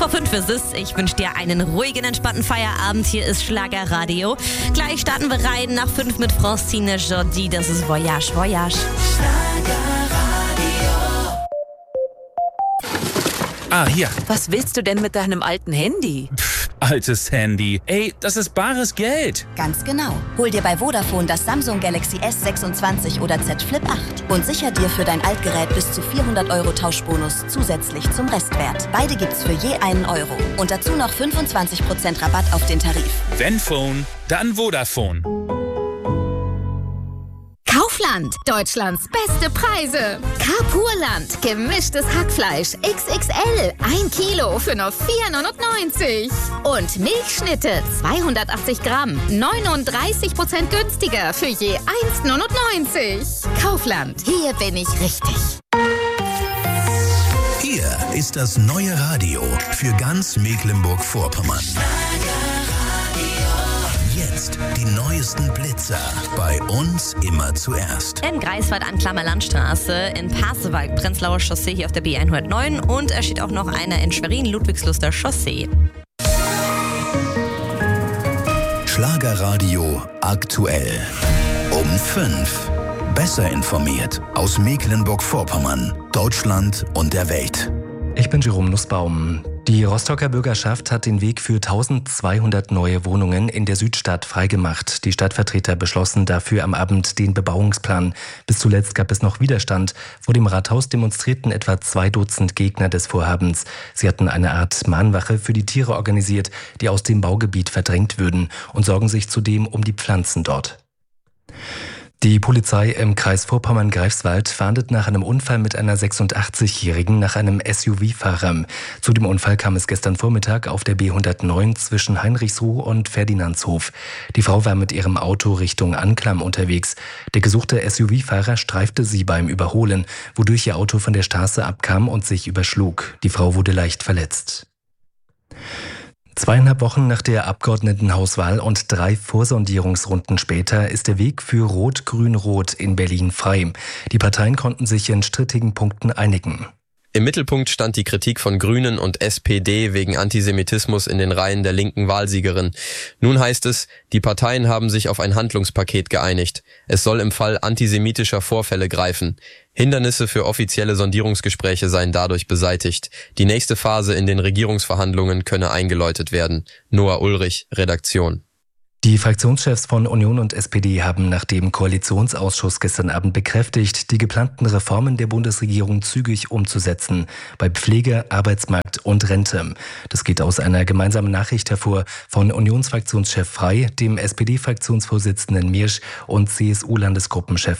5 ist es. Ich wünsche dir einen ruhigen, entspannten Feierabend. Hier ist Schlagerradio. Gleich starten wir rein nach 5 mit Francine Jordi. Das ist Voyage, Voyage. Ah, hier. Was willst du denn mit deinem alten Handy? Altes Handy. Ey, das ist bares Geld. Ganz genau. Hol dir bei Vodafone das Samsung Galaxy S26 oder Z Flip 8 und sicher dir für dein Altgerät bis zu 400 € Tauschbonus zusätzlich zum Restwert. Beide gibt's für je einen Euro. Und dazu noch 25% Rabatt auf den Tarif. Wenn Phone, dann Vodafone. Kaufland, Deutschlands beste Preise. Carpurland, gemischtes Hackfleisch XXL, 1 Kilo für nur 4,99 €. Und Milchschnitte, 280 Gramm, 39% günstiger für je 1,99 €. Kaufland, hier bin ich richtig. Hier ist das neue Radio für ganz Mecklenburg-Vorpommern. Jetzt die neuesten Blitzer. Bei uns immer zuerst. In Greifswald an Klammerlandstraße, in Pasewalk, Prenzlauer Chaussee hier auf der B109 und es steht auch noch einer in Schwerin, Ludwigsluster Chaussee. Schlagerradio aktuell. Um 5. Besser informiert aus Mecklenburg-Vorpommern, Deutschland und der Welt. Ich bin Jerome Nussbaum. Die Rostocker Bürgerschaft hat den Weg für 1200 neue Wohnungen in der Südstadt freigemacht. Die Stadtvertreter beschlossen dafür am Abend den Bebauungsplan. Bis zuletzt gab es noch Widerstand. Vor dem Rathaus demonstrierten etwa 2 Dutzend Gegner des Vorhabens. Sie hatten eine Art Mahnwache für die Tiere organisiert, die aus dem Baugebiet verdrängt würden und sorgen sich zudem um die Pflanzen dort. Die Polizei im Kreis Vorpommern-Greifswald fahndet nach einem Unfall mit einer 86-Jährigen nach einem SUV-Fahrer. Zu dem Unfall kam es gestern Vormittag auf der B109 zwischen Heinrichsruh und Ferdinandshof. Die Frau war mit ihrem Auto Richtung Anklam unterwegs. Der gesuchte SUV-Fahrer streifte sie beim Überholen, wodurch ihr Auto von der Straße abkam und sich überschlug. Die Frau wurde leicht verletzt. 2,5 Wochen nach der Abgeordnetenhauswahl und 3 Vorsondierungsrunden später ist der Weg für Rot-Grün-Rot in Berlin frei. Die Parteien konnten sich in strittigen Punkten einigen. Im Mittelpunkt stand die Kritik von Grünen und SPD wegen Antisemitismus in den Reihen der linken Wahlsiegerin. Nun heißt es, die Parteien haben sich auf ein Handlungspaket geeinigt. Es soll im Fall antisemitischer Vorfälle greifen. Hindernisse für offizielle Sondierungsgespräche seien dadurch beseitigt. Die nächste Phase in den Regierungsverhandlungen könne eingeläutet werden. Noah Ulrich, Redaktion. Die Fraktionschefs von Union und SPD haben nach dem Koalitionsausschuss gestern Abend bekräftigt, die geplanten Reformen der Bundesregierung zügig umzusetzen. Bei Pflege, Arbeitsmarkt und Rente. Das geht aus einer gemeinsamen Nachricht hervor von Unionsfraktionschef Frey, dem SPD-Fraktionsvorsitzenden Mirsch und CSU-Landesgruppenchef